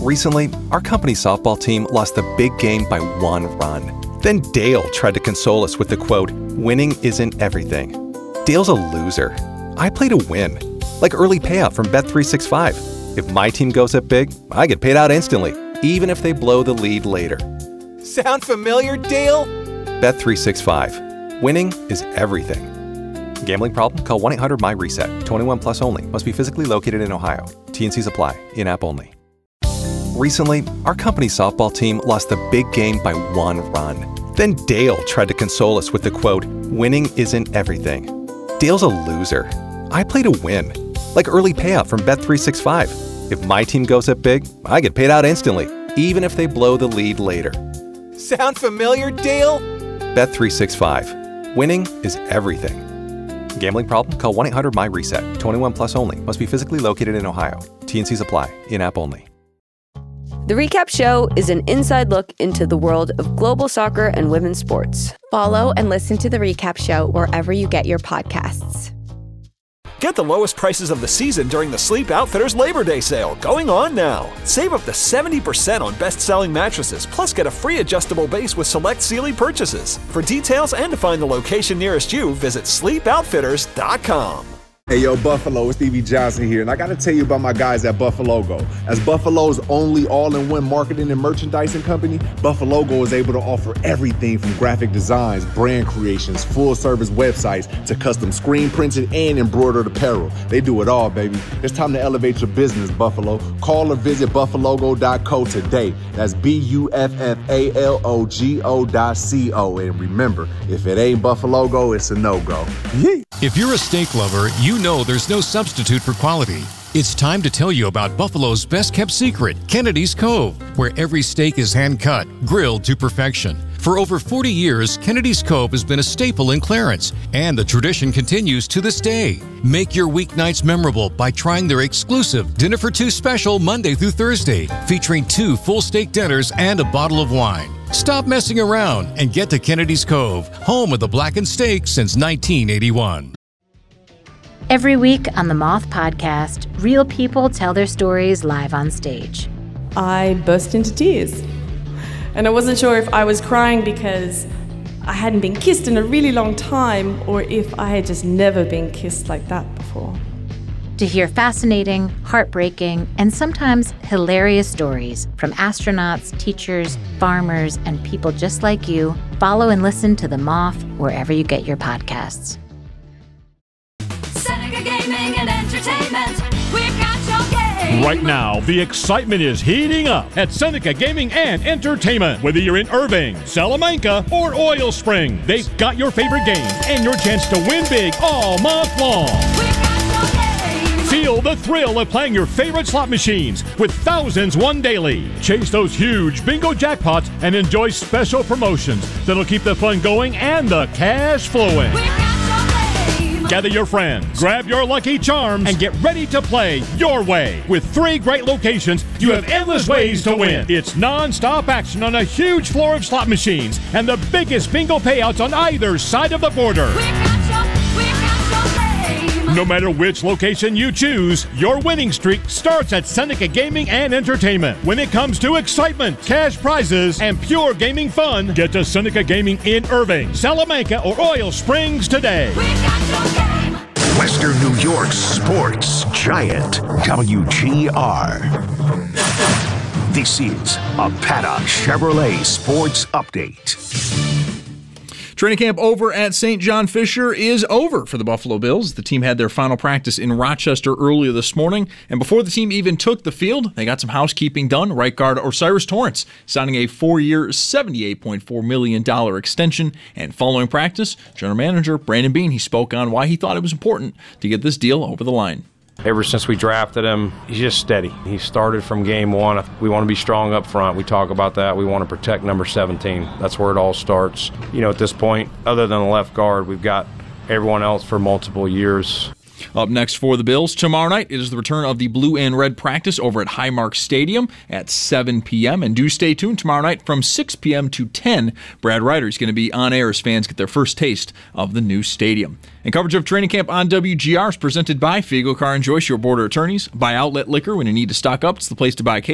Recently, our company's softball team lost the big game by 1 run. Then Dale tried to console us with the quote, "Winning isn't everything." Dale's a loser. I play to win, like early payout from Bet365. If my team goes up big, I get paid out instantly, even if they blow the lead later. Sound familiar, Dale? Bet365. Winning is everything. Gambling problem? Call 1-800-MY-RESET. 21 plus only. Must be physically located in Ohio. T&Cs apply. In-app only. Recently, our company's softball team lost the big game by 1 run. Then Dale tried to console us with the quote, "Winning isn't everything." Dale's a loser. I play to win, like early payout from Bet365. If my team goes up big, I get paid out instantly, even if they blow the lead later. Sound familiar, Dale? Bet365. Winning is everything. Gambling problem? Call 1-800-MY-RESET. 21 plus only. Must be physically located in Ohio. T&Cs apply. In-app only. The Recap Show is an inside look into the world of global soccer and women's sports. Follow and listen to The Recap Show wherever you get your podcasts. Get the lowest prices of the season during the Sleep Outfitters Labor Day sale, going on now. Save up to 70% on best-selling mattresses, plus get a free adjustable base with select Sealy purchases. For details and to find the location nearest you, visit sleepoutfitters.com. Hey, yo, Buffalo, it's Stevie Johnson here, and I got to tell you about my guys at Buffalogo. As Buffalo's only all-in-one marketing and merchandising company, Buffalogo is able to offer everything from graphic designs, brand creations, full-service websites, to custom screen printed and embroidered apparel. They do it all, baby. It's time to elevate your business, Buffalo. Call or visit buffalogo.co today. That's buffalogo.co. And remember, if it ain't Buffalogo, it's a no-go. Yee. If you're a steak lover, you know there's no substitute for quality. It's time to tell you about Buffalo's best-kept secret, Kennedy's Cove, where every steak is hand-cut, grilled to perfection. For over 40 years, Kennedy's Cove has been a staple in Clarence, and the tradition continues to this day. Make your weeknights memorable by trying their exclusive Dinner for Two special Monday through Thursday, featuring 2 full steak dinners and a bottle of wine. Stop messing around and get to Kennedy's Cove, home of the blackened steak since 1981. Every week on the Moth Podcast, real people tell their stories live on stage. I burst into tears. And I wasn't sure if I was crying because I hadn't been kissed in a really long time, or if I had just never been kissed like that before. To hear fascinating, heartbreaking, and sometimes hilarious stories from astronauts, teachers, farmers, and people just like you, follow and listen to The Moth wherever you get your podcasts. Seneca Gaming and Entertainment, we've got your game. Right now, the excitement is heating up at Seneca Gaming and Entertainment. Whether you're in Irving, Salamanca, or Oil Spring, they've got your favorite games and your chance to win big all month long. Feel the thrill of playing your favorite slot machines with thousands won daily. Chase those huge bingo jackpots and enjoy special promotions that'll keep the fun going and the cash flowing. Gather your friends, grab your lucky charms, and get ready to play your way. With 3 great locations, you have endless ways to win. It's non-stop action on a huge floor of slot machines and the biggest bingo payouts on either side of the border. No matter which location you choose, your winning streak starts at Seneca Gaming and Entertainment. When it comes to excitement, cash prizes, and pure gaming fun, get to Seneca Gaming in Irving, Salamanca, or Oil Springs today. Western New York's sports giant, WGR. This is a Paddock Chevrolet Sports Update. Training camp over at St. John Fisher is over for the Buffalo Bills. The team had their final practice in Rochester earlier this morning, and before the team even took the field, they got some housekeeping done. Right guard Osiris Torrance signing a 4-year, $78.4 million extension, and following practice, general manager Brandon Beane, he spoke on why he thought it was important to get this deal over the line. Ever since we drafted him, he's just steady. He started from game one. We want to be strong up front. We talk about that. We want to protect number 17. That's where it all starts. You know, at this point, other than the left guard, we've got everyone else for multiple years. Up next for the Bills tomorrow night, it is the return of the Blue and Red practice over at Highmark Stadium at 7 p.m. And do stay tuned tomorrow night from 6 p.m. to 10. Brad Ryder is going to be on air as fans get their first taste of the new stadium. And coverage of training camp on WGR is presented by Figo Car and Joyce, your border attorneys. By Outlet Liquor when you need to stock up. It's the place to buy case.